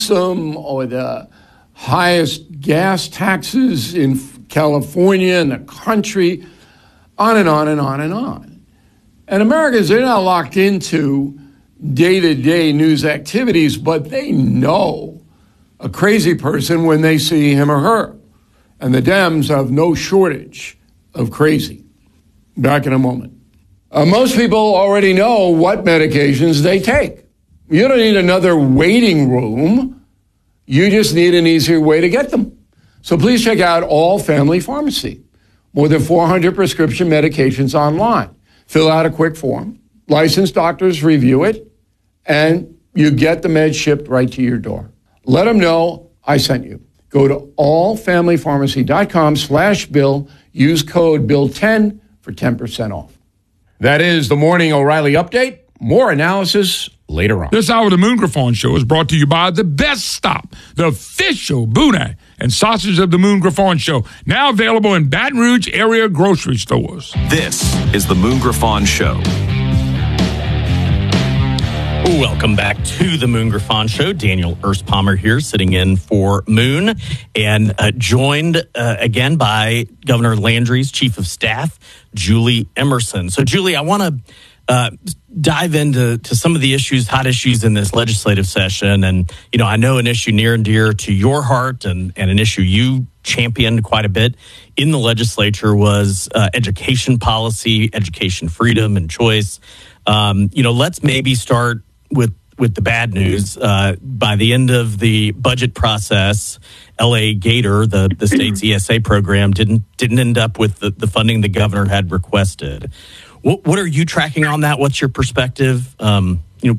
or the highest gas taxes in California and the country, on and on and on and on. And Americans, they're not locked into day-to-day news activities, but they know a crazy person when they see him or her. And the Dems have no shortage of crazy. Back in a moment. Most people already know what medications they take. You don't need another waiting room. You just need an easier way to get them. So please check out All Family Pharmacy. More than 400 prescription medications online. Fill out a quick form. Licensed doctors review it, and you get the meds shipped right to your door. Let them know I sent you. Go to allfamilypharmacy.com/Bill. Use code BILL10 for 10% off. That is the Morning O'Reilly Update. More analysis later on. This hour of the Moon Griffon Show is brought to you by The Best Stop, the official Boudin and sausage of the Moon Griffon Show. Now available in Baton Rouge area grocery stores. This is the Moon Griffon Show. Welcome back to the Moon Griffon Show. Daniel Erspommer here, sitting in for Moon, and joined again by Governor Landry's Chief of Staff, Julie Emerson. So, Julie, I want to dive into some of the hot issues in this legislative session. And, I know an issue near and dear to your heart and an issue you championed quite a bit in the legislature was education policy, education freedom and choice. Let's maybe start with the bad news. By the end of the budget process, LA Gator, the state's ESA program, didn't end up with the funding the governor had requested. What are you tracking on that? What's your perspective? How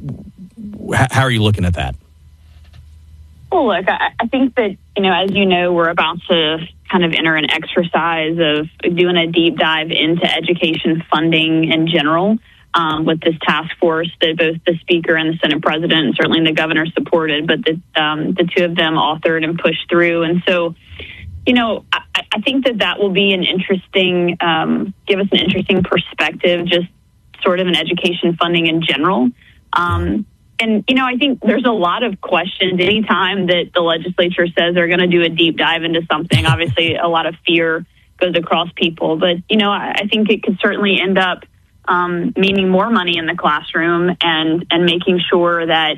are you looking at that? Well, look, I think that, as you know, we're about to kind of enter an exercise of doing a deep dive into education funding in general. With this task force that both the Speaker and the Senate President, and certainly the Governor, supported, but the two of them authored and pushed through. And so, I think that will be an interesting, give us an interesting perspective, just sort of in education funding in general. And, I think there's a lot of questions anytime that the legislature says they're going to do a deep dive into something. Obviously, a lot of fear goes across people, but, I think it could certainly end up meaning more money in the classroom and making sure that,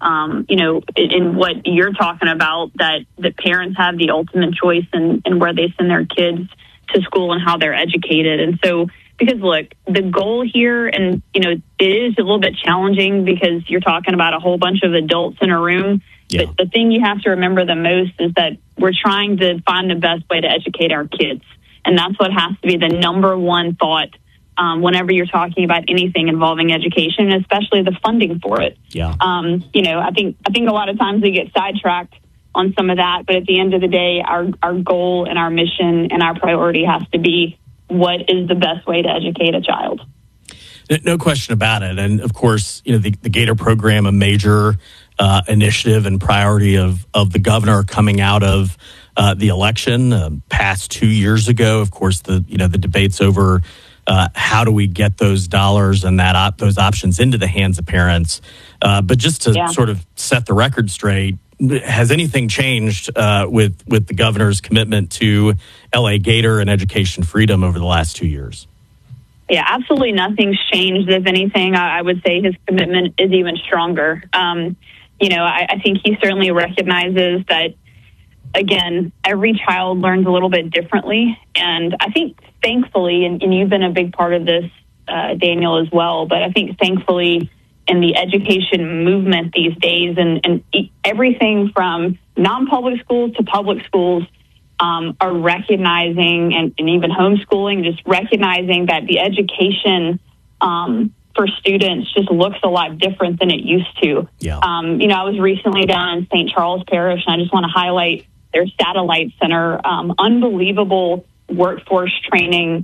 in what you're talking about, that parents have the ultimate choice in where they send their kids to school and how they're educated. And so, because look, the goal here, and, it is a little bit challenging because you're talking about a whole bunch of adults in a room. Yeah. But the thing you have to remember the most is that we're trying to find the best way to educate our kids. And that's what has to be the number one thought whenever you're talking about anything involving education, especially the funding for it. Yeah. I think a lot of times we get sidetracked on some of that, but at the end of the day, our goal and our mission and our priority has to be what is the best way to educate a child. No question about it. And of course, the Gator program, a major initiative and priority of the governor coming out of the election past 2 years ago. Of course, the debates over how do we get those dollars and those options into the hands of parents. But just to sort of set the record straight, has anything changed with the governor's commitment to LA Gator and education freedom over the last 2 years? Yeah, absolutely nothing's changed. If anything, I would say his commitment is even stronger. I think he certainly recognizes that, again, every child learns a little bit differently. And I think thankfully, and you've been a big part of this, Daniel, as well, but I think thankfully in the education movement these days and everything from non-public schools to public schools are recognizing, and even homeschooling, just recognizing that the education for students just looks a lot different than it used to. Yeah. I was recently down in St. Charles Parish, and I just want to highlight their satellite center, unbelievable workforce training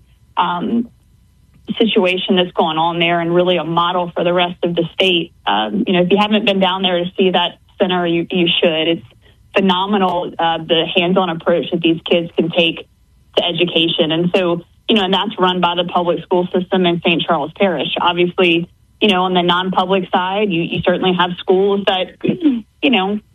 situation that's going on there, and really a model for the rest of the state. If you haven't been down there to see that center, you should. It's phenomenal, the hands-on approach that these kids can take to education. And so, and that's run by the public school system in St. Charles Parish. Obviously, on the non-public side, you certainly have schools that,